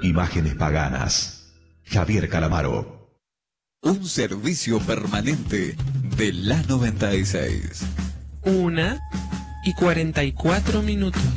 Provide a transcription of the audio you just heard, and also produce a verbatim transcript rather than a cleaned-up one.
Imágenes paganas. Javier Calamaro. Un servicio permanente de la noventa y seis. Una y cuarenta y cuatro minutos.